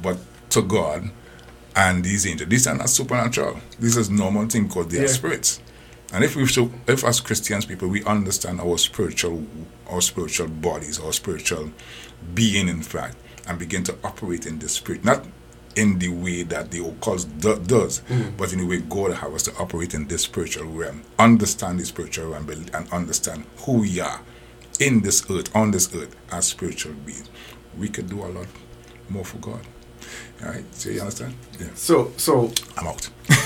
but to God and these angels. These are not supernatural. This is normal thing called they are spirits. And if as Christians people we understand our spiritual bodies, our spiritual being in fact, and begin to operate in the spirit, not in the way that the occult does, but in the way God has us to operate in this spiritual realm, understand the spiritual realm, and understand who we are in this earth, on this earth, as spiritual beings. We could do a lot more for God. All right, so you understand? Yeah. So I'm out.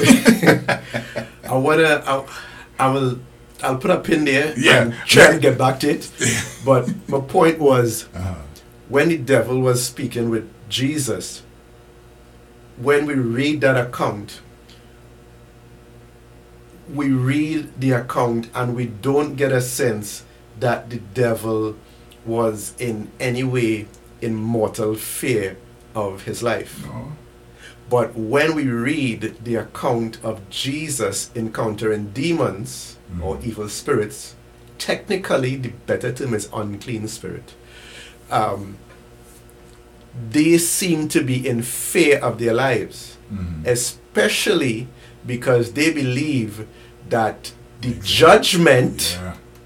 I'll put a pin there and try to get back to it. But my point was, when the devil was speaking with Jesus, when we read that account, we read the account and we don't get a sense that the devil was in any way in mortal fear of his life. No. But when we read the account of Jesus encountering demons or evil spirits, technically the better term is unclean spirit. They seem to be in fear of their lives, especially because they believe that the judgment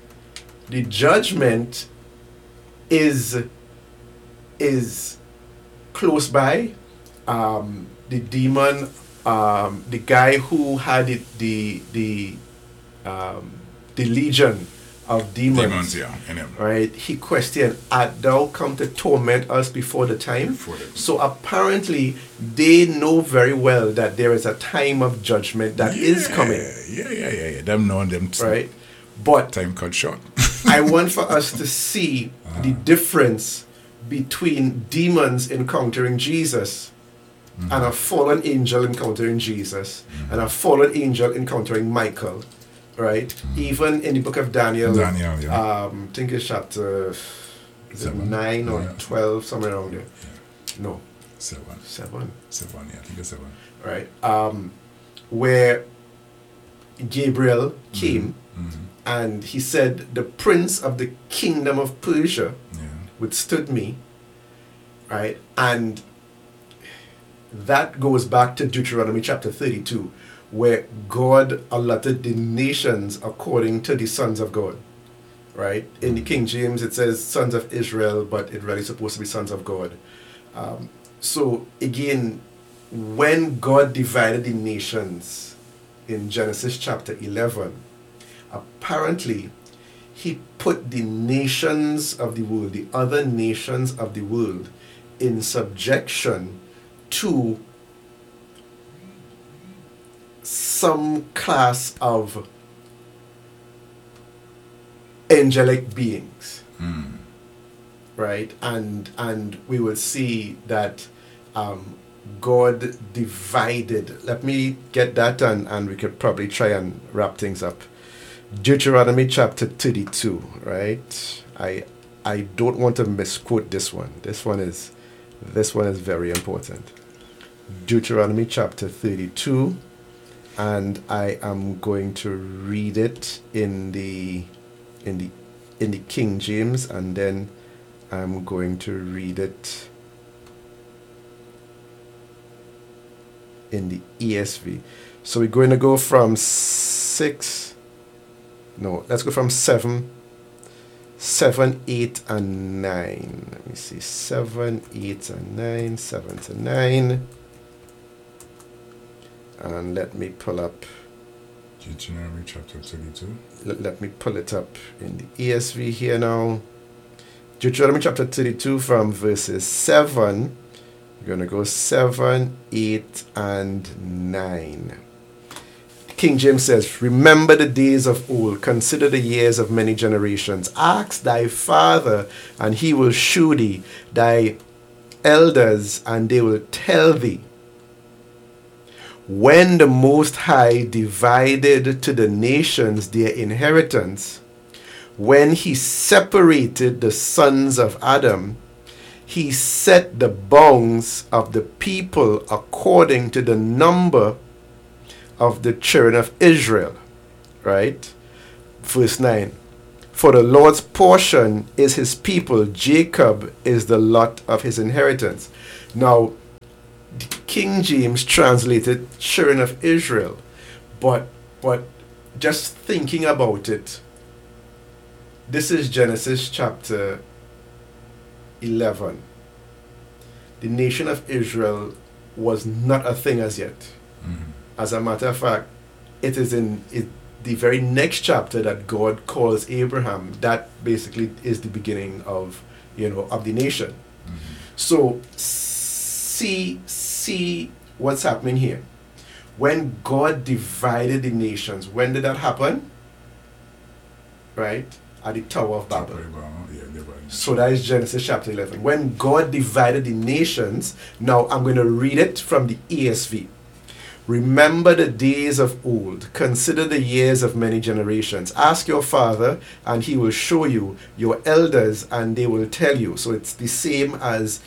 is close by. The demon, the guy who had the legion of demons, in him. right? He questioned, "Art thou come to torment us before the time?" So apparently, they know very well that there is a time of judgment that is coming. Yeah. Them knowing them. Right? But time cut short. I want for us to see the difference between demons encountering Jesus and a fallen angel encountering Jesus and a fallen angel encountering Michael. Right? Even in the book of Daniel, I think it's chapter 9 or 12, somewhere around there. No. 7. I think it's 7. Right? Where Gabriel came and he said, "The prince of the kingdom of Persia withstood me." Right? And that goes back to Deuteronomy chapter 32. Where God allotted the nations according to the sons of God, right? In the King James, it says sons of Israel, but it really supposed to be sons of God. So again, when God divided the nations in Genesis chapter 11, apparently he put the nations of the world, the other nations of the world, in subjection to some class of angelic beings, right? And we will see that God divided. Let me get that and we could probably try and wrap things up. Deuteronomy chapter 32, right? I don't want to misquote this one. This one is very important. Deuteronomy chapter 32. And I am going to read it in the King James, and then I'm going to read it in the ESV. So we're going to go from 7, 8, and 9. Let me see, 7, 8, and 9, 7 to 9. And let me pull up Deuteronomy chapter 32. Let me pull it up in the ESV here now. Deuteronomy chapter 32 from verses 7. We're going to go 7, 8, and 9. King James says, "Remember the days of old, consider the years of many generations. Ask thy father, and he will shew thee, thy elders, and they will tell thee. When the Most High divided to the nations their inheritance, when he separated the sons of Adam, he set the bounds of the people according to the number of the children of Israel." Right? Verse 9. "For the Lord's portion is his people, Jacob is the lot of his inheritance." Now, King James translated children of Israel, but just thinking about it, this is Genesis chapter 11. The nation of Israel was not a thing as yet. Mm-hmm. As a matter of fact, it is in the very next chapter that God calls Abraham. That basically is the beginning of the nation. Mm-hmm. So see what's happening here. When God divided the nations, when did that happen? Right? At the Tower of Babel. So that is Genesis chapter 11. When God divided the nations, now I'm going to read it from the ESV. Remember the days of old. Consider the years of many generations. Ask your father, and he will show you, your elders, and they will tell you. So it's the same as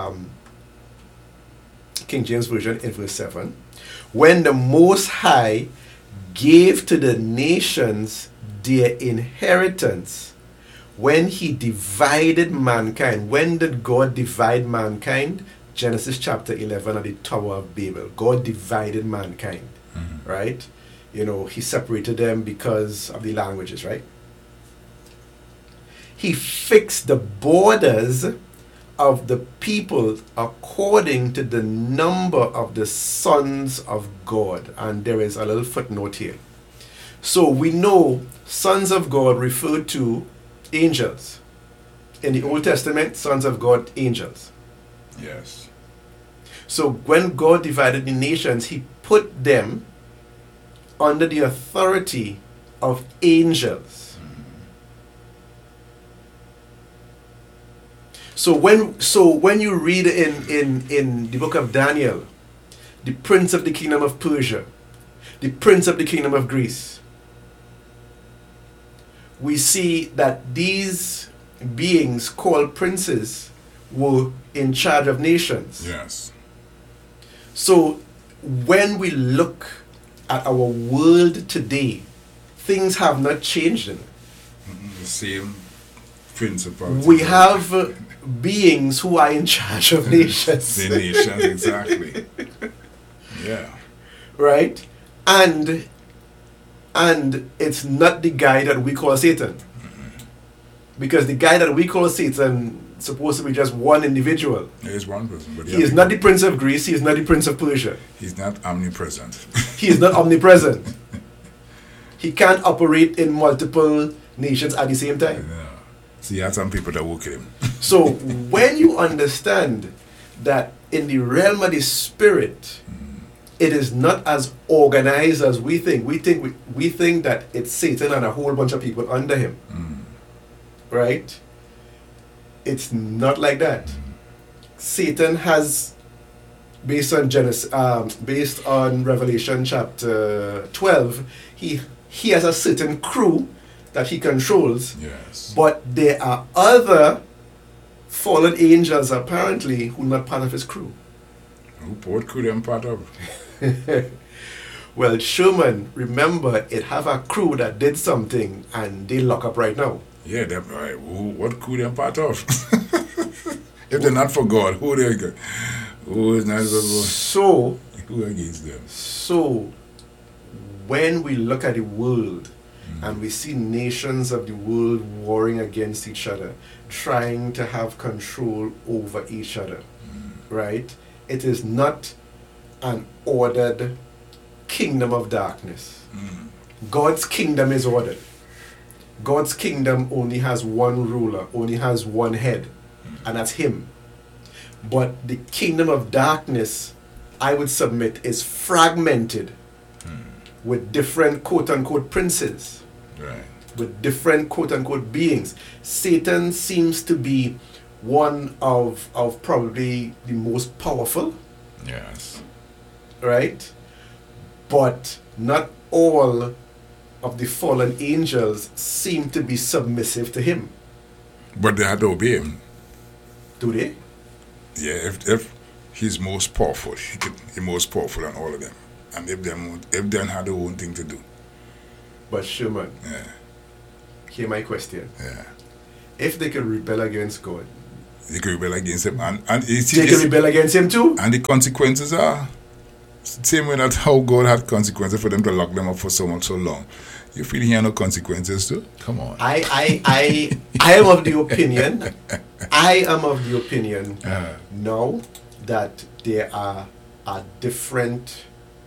King James Version in verse 7. When the Most High gave to the nations their inheritance, when he divided mankind. When did God divide mankind? Genesis chapter 11 at the Tower of Babel. God divided mankind, right? He separated them because of the languages, right? He fixed the borders of the people according to the number of the sons of God. And there is a little footnote here. So we know sons of God referred to angels. In the Old Testament, sons of God, angels. Yes. So when God divided the nations, he put them under the authority of angels. So when you read in the book of Daniel, the prince of the kingdom of Persia, the prince of the kingdom of Greece, we see that these beings called princes were in charge of nations. Yes. So when we look at our world today, things have not changed in it. The same principle. We have beings who are in charge of nations. The nations, exactly. Yeah. Right? And it's not the guy that we call Satan. Because the guy that we call Satan is supposed to be just one individual. He is one person. But he is not the prince of Greece. He is not the prince of Persia. He's not omnipresent. He is not omnipresent. He can't operate in multiple nations at the same time. Yeah. So he had some people that work with him. So when you understand that in the realm of the spirit, it is not as organized as we think. We think that it's Satan and a whole bunch of people under him. Right? It's not like that. Satan has, based on Revelation chapter 12, he has a certain crew that he controls. Yes. But there are other fallen angels apparently who are not part of his crew. What crew them part of? Well, Sherman, remember, it have a crew that did something and they lock up right now. Yeah, them, right. What crew them part of? If they're not for God, who they go? Who is not for God? So, who against them? So, when we look at the world and we see nations of the world warring against each other, trying to have control over each other, right? It is not an ordered kingdom of darkness. God's kingdom is ordered. God's kingdom only has one ruler, only has one head, and that's him. But the kingdom of darkness, I would submit, is fragmented with different quote-unquote princes, right, with different quote-unquote beings. Satan seems to be one of probably the most powerful. Yes. Right? But not all of the fallen angels seem to be submissive to him. But they had to obey him. Do they? Yeah, if he's most powerful, he's most powerful than all of them. And if them had their own thing to do. But Sherman, yeah, hear my question. Yeah. If they could rebel against God, They can rebel against him, and They can rebel against him too. and the consequences are same way that how God had consequences for them to lock them up for so long. You feel he had no consequences too? Come on. I am of the opinion. I am of the opinion now that there are different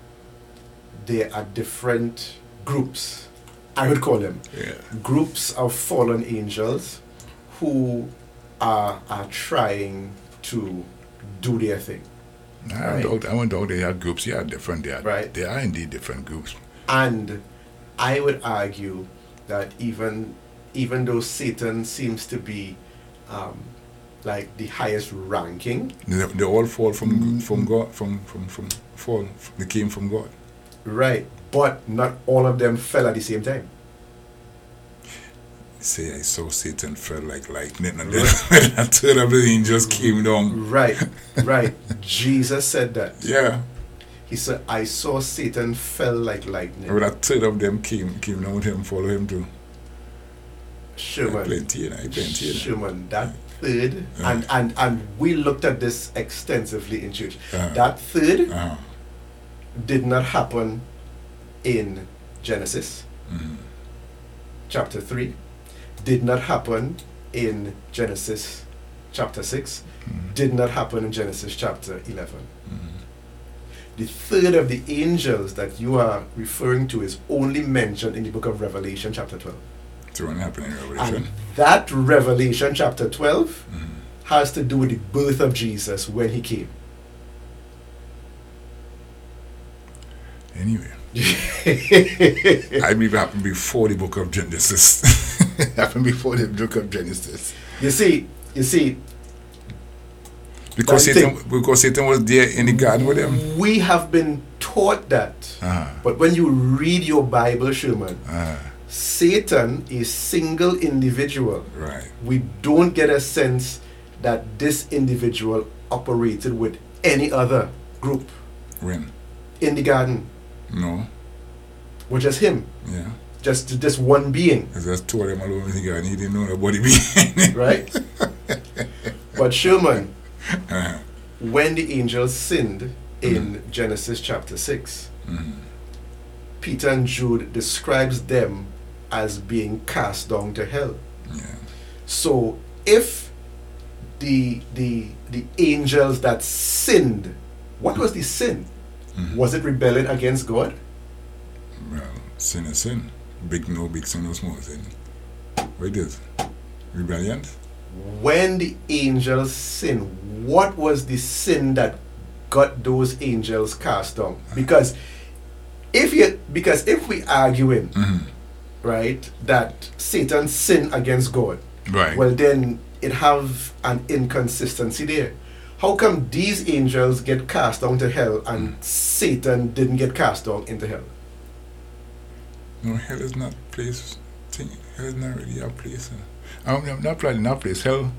groups. I would call them groups of fallen angels who are trying to do their thing. I went out. They had groups. Yeah, different. They are indeed different groups. And I would argue that even though Satan seems to be like the highest ranking, they all fall from God. They came from God. Right, but not all of them fell at the same time. Say I saw Satan fell like lightning, and then a third of the angels came down. Right. Jesus said that. Yeah. He said, I saw Satan fell like lightning. But a third of them came down with him, follow him too. Sherman. Plenty. Sherman, that third, and we looked at this extensively in church. That third did not happen in Genesis chapter 3. Did not happen in Genesis chapter 6. Did not happen in Genesis chapter 11. The third of the angels that you are referring to is only mentioned in the book of Revelation chapter 12. So what happened in Revelation? And that Revelation chapter 12 has to do with the birth of Jesus when he came. Anyway. I believe it happened before the book of Genesis. It happened before the book of Genesis. You see, because Satan was there in the garden with them. We have been taught that. But when you read your Bible, Sherman, Satan is single individual. Right. We don't get a sense that this individual operated with any other group. When? In the garden. No. Or just him. Yeah. Just this one being. It's just two of them alone in the garden. He didn't know nobody being. Right? But Sherman, when the angels sinned in Genesis chapter 6, Peter and Jude describes them as being cast down to hell. Yeah. So if the angels that sinned, what was the sin? Was it rebellion against God? Well, sin is sin. Big sin, no small sin. What it is? Rebellion? When the angels sinned, what was the sin that got those angels cast down? Because if we arguing, right, that Satan sinned against God, right, well then it have an inconsistency there. How come these angels get cast down to hell and Satan didn't get cast down into hell? No, hell is not a place. Hell is not really a place. Not really not a place. Hell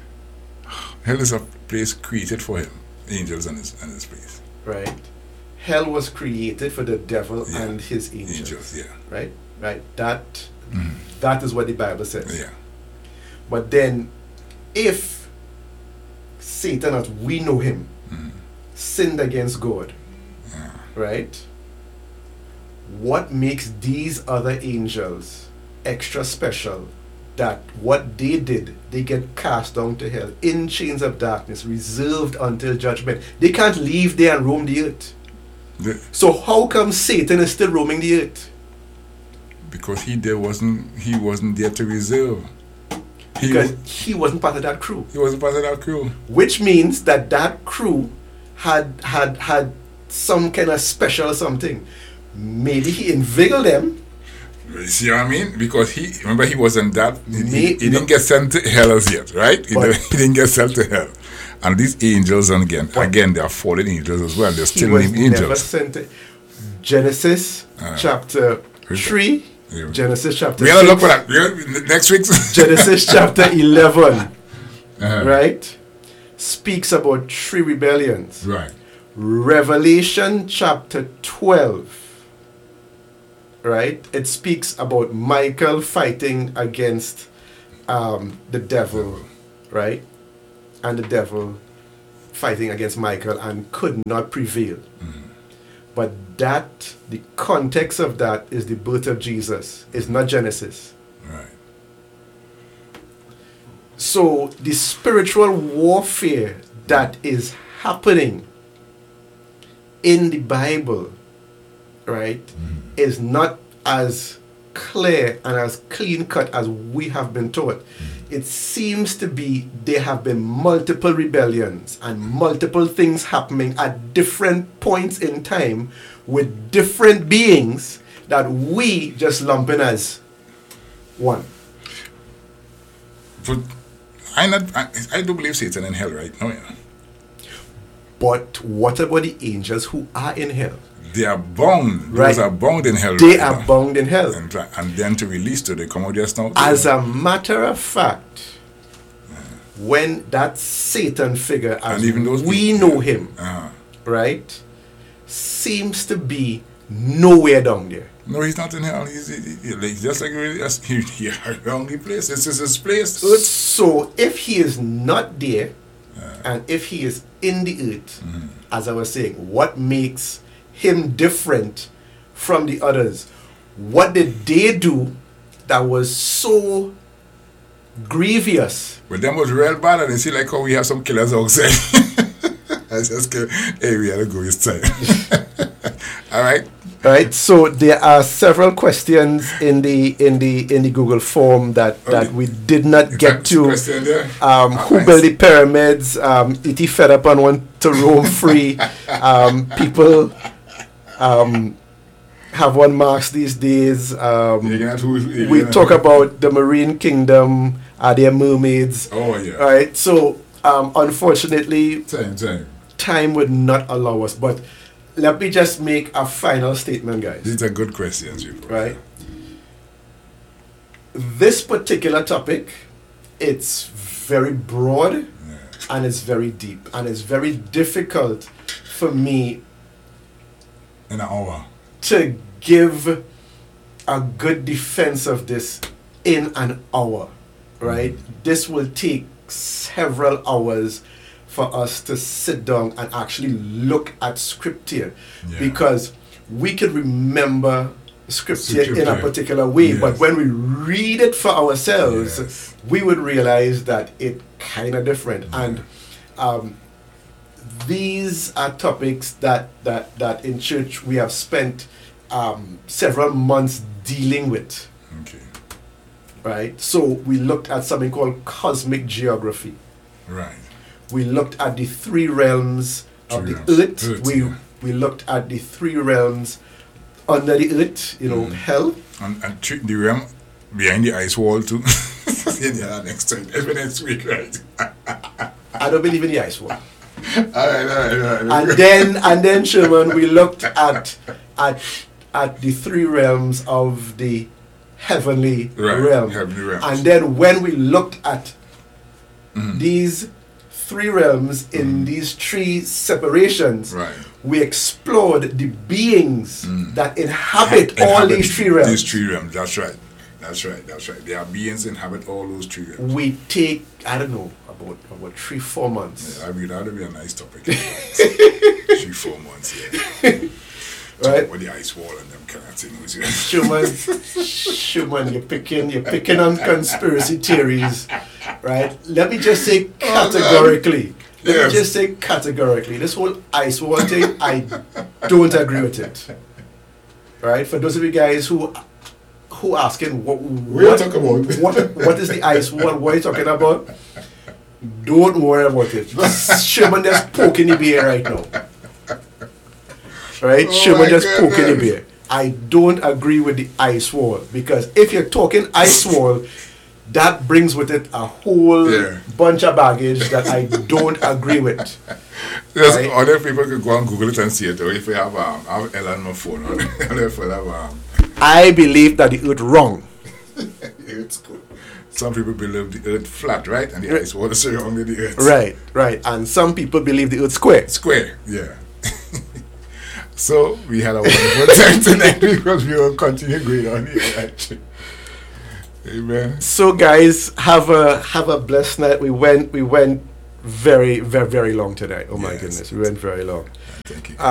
is a place created for him, angels and his place. Right. Hell was created for the devil and his angels. Right. That is what the Bible says. Yeah. But then, if Satan, as we know him, sinned against God, right? What makes these other angels extra special? That what they did, they get cast down to hell in chains of darkness, reserved until judgment. They can't leave there and roam the earth. So how come Satan is still roaming the earth? Because he wasn't there to reserve. Because he wasn't part of that crew. He wasn't part of that crew. Which means that crew had some kind of special something. Maybe he inveigled them. You see what I mean? Because he wasn't that. He didn't get sent to hell as yet, right? He didn't get sent to hell. And these angels, and again, they are fallen angels as well. They're still named angels. Never sent to Genesis chapter 3. Genesis chapter 6. We're going to look for that. Next week. Genesis chapter 11. Right? Speaks about 3 rebellions. Right. Revelation chapter 12. Right? It speaks about Michael fighting against the devil. Right? and the devil fighting against Michael and could not prevail. But the context of that is the birth of Jesus. It's not Genesis. Right. So the spiritual warfare that is happening in the Bible, right, is not as clear and as clean cut as we have been taught. It seems to be there have been multiple rebellions and multiple things happening at different points in time with different beings that we just lump in as one. But I do believe Satan in hell right now. Yeah. But what about the angels who are in hell? They are bound. Right. Those are bound in hell. They right are now. bound in hell. And then to release to they come out just now. As a matter of fact, when that Satan figure, as And even those we people- know him, right, seems to be nowhere down there. No, he's not in hell. He's just like he wrongly placed. This is his place. Earth. So if he is not there, and if he is in the earth, as I was saying, what makes him different from the others? What did they do that was so grievous? But them was real bad, and you see like how we have some killers outside. I just go, hey, we gotta go this time. All right. Right. So there are several questions in the Google form that we did not get to. Who built the pyramids? E.T. fed up and want to roam free. People have one marks these days. We talk about the marine kingdom. Are there mermaids? Oh yeah. All right. So unfortunately, time would not allow us. But let me just make a final statement, guys. These are good questions, right? This particular topic, it's very broad and it's very deep and it's very difficult for me in an hour to give a good defense of this in an hour, right? This will take several hours for us to sit down and actually look at scripture, because we can remember scripture in a particular way, but when we read it for ourselves, we would realize that it kind of different. And these are topics that in church we have spent several months dealing with. Right? So we looked at something called cosmic geography. Right. We looked at the three realms of the earth. We looked at the three realms under the earth, hell. And the realm behind the ice wall too. Next week, right? I don't believe in the ice wall. All right. And then Sherman, we looked at the three realms of the heavenly realm. And then when we looked at these three realms in these three separations, we explored the beings that inhabit all these three realms. These three realms, that's right. There are beings inhabit all those three realms. We take, I don't know, about 3-4 months. Yeah, that would be a nice topic. 3-4 months, yeah. Right? With the ice wall and them kind of things. Schumann, you're picking on conspiracy theories, right? Let me just say categorically. This whole ice wall thing, I don't agree with it. Right? For those of you guys who asking what is the ice wall? What are you talking about? Don't worry about it. Sherman just poking the bear right now. Right? Sherman just poking the bear. I don't agree with the ice wall, because if you're talking ice wall, that brings with it a whole bunch of baggage that I don't agree with. Yes, right? Other people could go and Google it and see it. Or if you have Ellen on my phone, I believe that the earth wrong. It's cool. Some people believe the earth flat, right? And the ice wall is surrounding the earth. Right. And some people believe the earth square. Square, yeah. So we had a wonderful time tonight because we will continue going on here, actually. Amen. So guys, have a blessed night. We went very, very, very long tonight. Oh my Yes. goodness, we went very long. Thank you.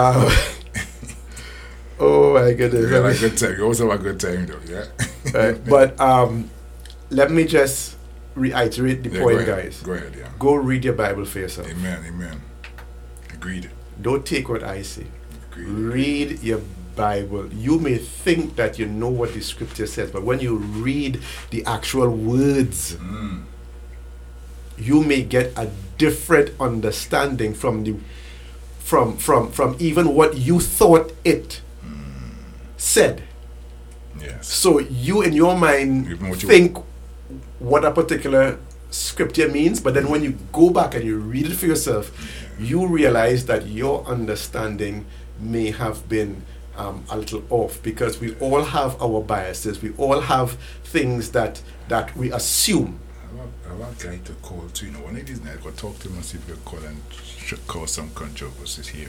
Oh my goodness. We had a good time. We also have a good time, though. Yeah. Right, but let me just reiterate the Yeah, point, go ahead. guys. Go ahead. Yeah. Go read your Bible for yourself. Amen. Amen. Agreed. Don't take what I say. Agreed. Read your Bible. You may think that you know what the scripture says, but when you read the actual words, you may get a different understanding from the from even what you thought it said. Yes. So you in your mind Even what you- think what a particular scripture means, but then when you go back and you read it for yourself, you realize that your understanding may have been a little off, because we all have our biases. We all have things that we assume. I want a guy to call too. One of these nights, I'll talk to him and see if we can call and cause some controversies here.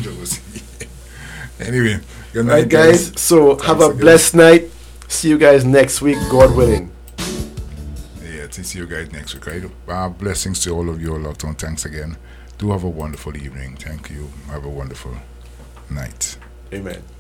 Anyway, good night, Right, guys. So have a again. blessed night. See you guys next week, God willing. Yeah, to see you guys next week. Right? Blessings to all of you. A lot of thanks again. Do have a wonderful evening. Thank you. Have a wonderful night. Amen.